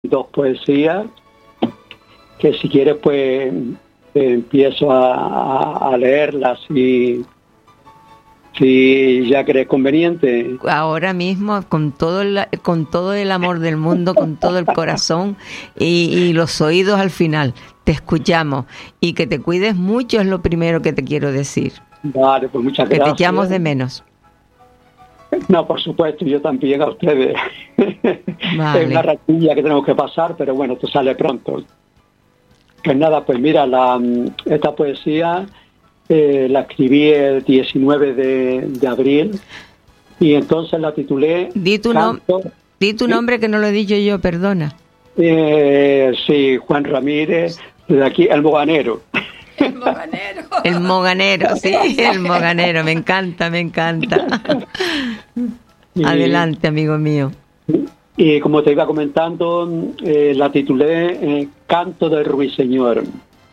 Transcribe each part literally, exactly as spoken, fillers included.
dos poesías que si quieres pues eh, empiezo a, a, a leerlas y si ya crees conveniente. Ahora mismo, con todo el, con todo el amor del mundo, con todo el corazón y, y los oídos al final, te escuchamos. Y que te cuides mucho es lo primero que te quiero decir. Vale, pues muchas que gracias. Que te echamos de menos. No, por supuesto, yo también a ustedes. Vale. Es una ratilla que tenemos que pasar, pero bueno, esto sale pronto. Pues nada, pues mira, la, esta poesía eh, la escribí el diecinueve de, de abril y entonces la titulé... Di tu, nom di tu nombre que no lo he dicho yo, perdona. Eh, sí, Juan Ramírez, de aquí, el Moganero. El moganero. El moganero, sí, el moganero, me encanta, me encanta. Y, adelante, amigo mío. Y como te iba comentando, eh, la titulé eh, Canto del Ruiseñor.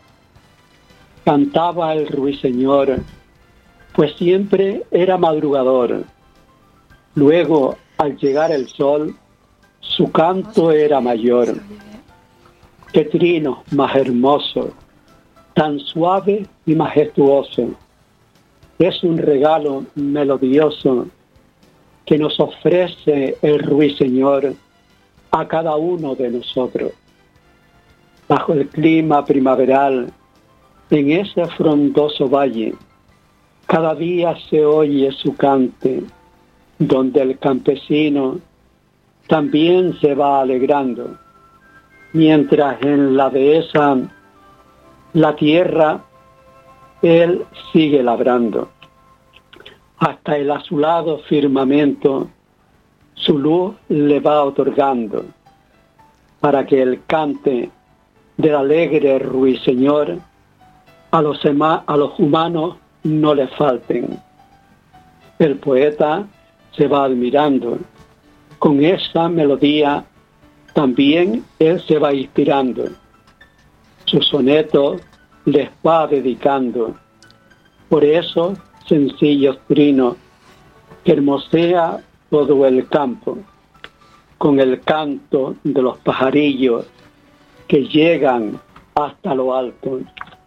Cantaba el ruiseñor, pues siempre era madrugador. Luego, al llegar el sol, su canto era mayor. Qué trino más hermoso, tan suave y majestuoso. Es un regalo melodioso que nos ofrece el ruiseñor a cada uno de nosotros. Bajo el clima primaveral, en ese frondoso valle, cada día se oye su cante, donde el campesino también se va alegrando, mientras en la dehesa la tierra él sigue labrando. Hasta el azulado firmamento su luz le va otorgando, para que el cante del alegre ruiseñor a los, a los humanos no le falten. El poeta se va admirando, con esa melodía también él se va inspirando. Su soneto les va dedicando, por eso sencillos trinos que hermosea todo el campo, con el canto de los pajarillos que llegan hasta lo alto.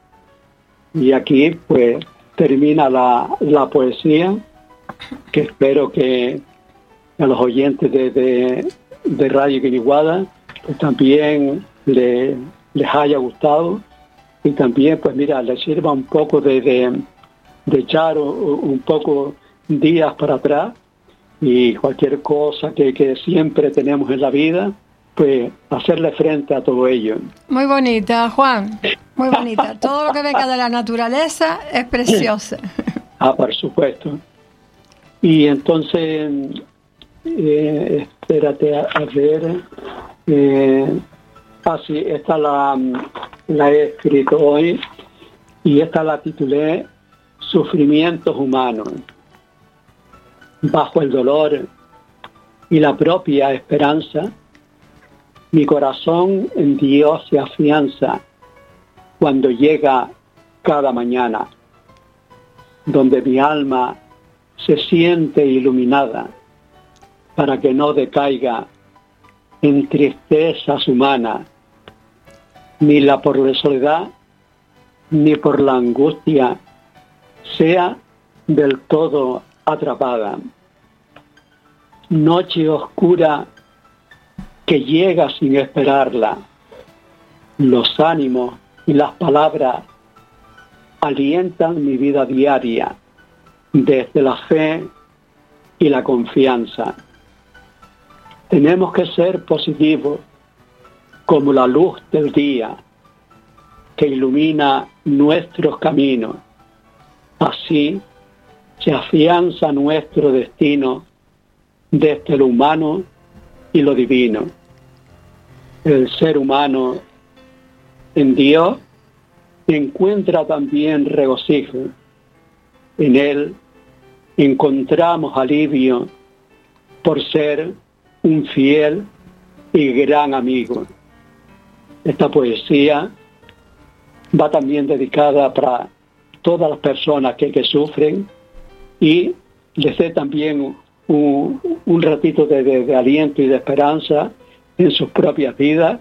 Y aquí pues termina la, la poesía, que espero que a los oyentes de, de, de Radio Guiniguada pues también le, les haya gustado y también pues mira, les sirva un poco de, de, de echar un poco días para atrás y cualquier cosa que, que siempre tenemos en la vida, pues hacerle frente a todo ello. Muy bonita, Juan, muy bonita. Todo lo que venga de la naturaleza es precioso. Ah, por supuesto. Y entonces, eh, espérate a, a ver, eh, así, esta la, la he escrito hoy y esta la titulé Sufrimientos Humanos. Bajo el dolor y la propia esperanza, mi corazón en Dios se afianza cuando llega cada mañana, donde mi alma se siente iluminada para que no decaiga en tristezas humanas, ni la por la soledad, ni por la angustia sea del todo atrapada. Noche oscura que llega sin esperarla, los ánimos y las palabras alientan mi vida diaria desde la fe y la confianza. Tenemos que ser positivos como la luz del día que ilumina nuestros caminos. Así se afianza nuestro destino desde lo humano y lo divino. El ser humano en Dios encuentra también regocijo. En Él encontramos alivio por ser un fiel y gran amigo. Esta poesía va también dedicada para todas las personas que, que sufren y les dé también un, un ratito de, de, de aliento y de esperanza en sus propias vidas